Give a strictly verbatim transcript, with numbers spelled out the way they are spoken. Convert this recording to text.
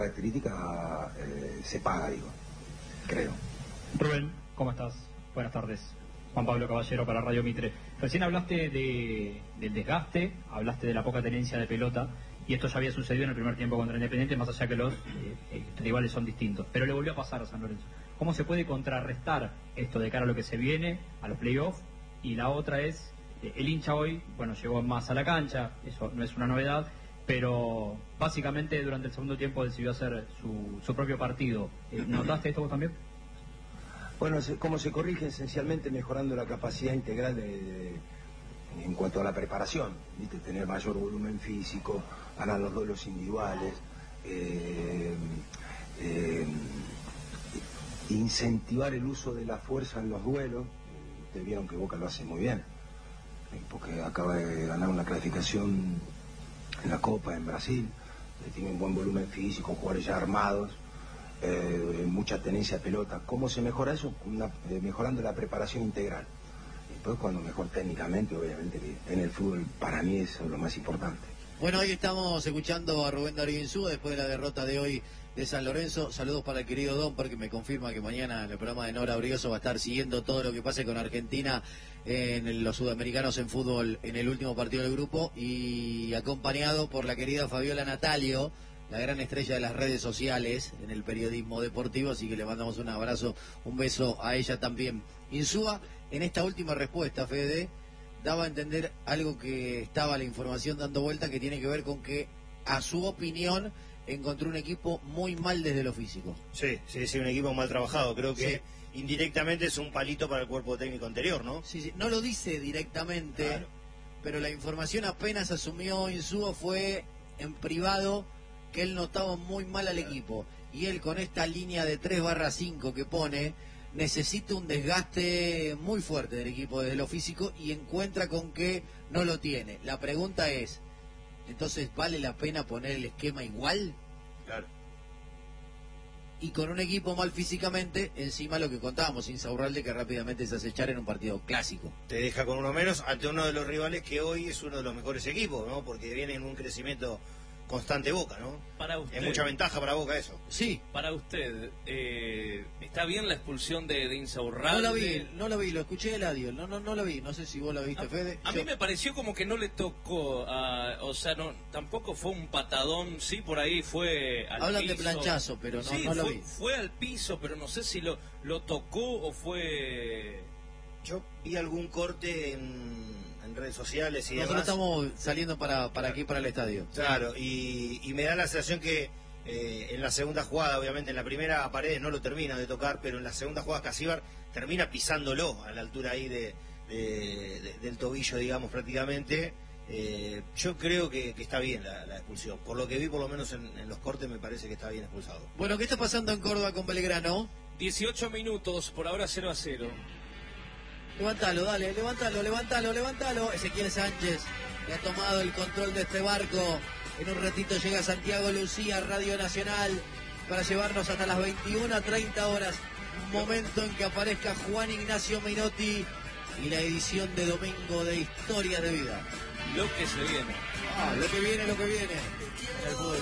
característica eh, se paga, digo, creo. Rubén, ¿cómo estás? Buenas tardes. Juan Pablo Caballero para Radio Mitre. Recién hablaste de, del desgaste, hablaste de la poca tenencia de pelota, y esto ya había sucedido en el primer tiempo contra Independiente, más allá que los eh, eh, rivales son distintos. Pero le volvió a pasar a San Lorenzo. ¿Cómo se puede contrarrestar esto de cara a lo que se viene, a los playoffs? Y la otra es, eh, el hincha hoy, bueno, llegó más a la cancha, eso no es una novedad, pero básicamente durante el segundo tiempo decidió hacer su, su propio partido. Eh, ¿Notaste esto vos también? Bueno, ¿cómo se corrige? Esencialmente mejorando la capacidad integral de, de, en cuanto a la preparación, ¿viste? Tener mayor volumen físico, ganar los duelos individuales, eh, eh, incentivar el uso de la fuerza en los duelos. Ustedes vieron que Boca lo hace muy bien, porque acaba de ganar una clasificación en la Copa en Brasil, tiene un buen volumen físico, jugadores ya armados. Eh, mucha tenencia de pelota. ¿Cómo se mejora eso? Una, eh, mejorando la preparación integral. Después, cuando mejor técnicamente, obviamente que en el fútbol para mí eso es lo más importante. Bueno, hoy estamos escuchando a Rubén Darío Insúa después de la derrota de hoy de San Lorenzo. Saludos para el querido Don, porque me confirma que mañana en el programa de Nora Brioso va a estar siguiendo todo lo que pase con Argentina en los sudamericanos en fútbol en el último partido del grupo, y acompañado por la querida Fabiola Natalio, la gran estrella de las redes sociales en el periodismo deportivo, así que le mandamos un abrazo, un beso a ella también. Insúa, en esta última respuesta, Fede, daba a entender algo que estaba la información dando vuelta, que tiene que ver con que, a su opinión, encontró un equipo muy mal desde lo físico. Sí, sí, sí, un equipo mal trabajado. Creo que sí, indirectamente es un palito para el cuerpo técnico anterior, ¿no? Sí, sí, no lo dice directamente, claro, pero la información apenas asumió Insúa fue en privado, que él notaba muy mal al equipo, y él con esta línea de tres barra cinco que pone, necesita un desgaste muy fuerte del equipo desde lo físico, y encuentra con que no lo tiene. La pregunta es, entonces, ¿vale la pena poner el esquema igual? Claro. Y con un equipo mal físicamente, encima lo que contábamos, Insaurralde, que rápidamente se hace echar en un partido clásico. Te deja con uno menos ante uno de los rivales que hoy es uno de los mejores equipos, ¿no? Porque viene en un crecimiento constante Boca, ¿no? Para usted, es mucha ventaja para Boca eso. Sí. Para usted, eh, ¿está bien la expulsión de, de Insaurralde? No la vi, no la vi, lo escuché de Eladio, no, no, no la vi, no sé si vos la viste, a, Fede. A Yo... mí me pareció como que no le tocó, uh, o sea, no, tampoco fue un patadón, sí, por ahí fue al Hablan piso. de planchazo, pero no, sí, no lo fue, vi. Fue al piso, pero no sé si lo, lo tocó o fue... Yo vi algún corte en... en redes sociales y Nosotros demás. estamos saliendo para, para aquí, para el estadio. Claro, y, y me da la sensación que eh, en la segunda jugada, obviamente en la primera Paredes no lo termina de tocar, pero en la segunda jugada Casíbar termina pisándolo a la altura ahí de, de, de, del tobillo, digamos, prácticamente. Eh, yo creo que, que está bien la, la expulsión. Por lo que vi, por lo menos en, en los cortes, me parece que está bien expulsado. Bueno, ¿qué está pasando en Córdoba con Belgrano? dieciocho minutos, por ahora cero a cero. Levántalo, dale, levántalo, levántalo, levántalo. Ezequiel Sánchez, que ha tomado el control de este barco. En un ratito llega Santiago Lucía, Radio Nacional, para llevarnos hasta las veintiuna treinta horas. Un momento en que aparezca Juan Ignacio Menotti y la edición de domingo de Historias de Vida. Lo que se viene. Ah, lo que viene, lo que viene. El fútbol